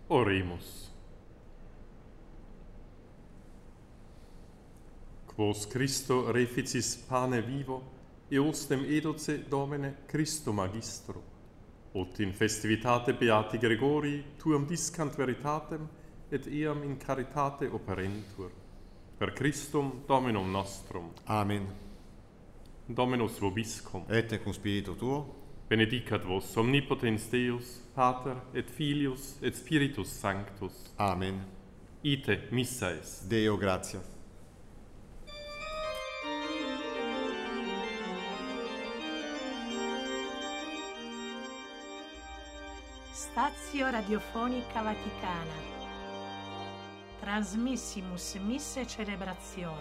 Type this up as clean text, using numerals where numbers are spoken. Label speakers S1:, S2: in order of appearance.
S1: Oremus. Quos Christo reficis pane vivo, eostem educe Domine Christo Magistro, ut in festivitate Beati Gregorii tuam discant veritatem, et eam in caritate operentur. Per Christum Dominum nostrum.
S2: Amen.
S1: Dominus vobiscum.
S2: Et cum spiritu tuo.
S1: Benedicat vos omnipotens Deus, Pater et Filius et Spiritus Sanctus.
S2: Amen.
S1: Ite missa est.
S2: Deo gratias.
S3: Stazio Radiofonica Vaticana. Transmissimus Misse Celebrazione.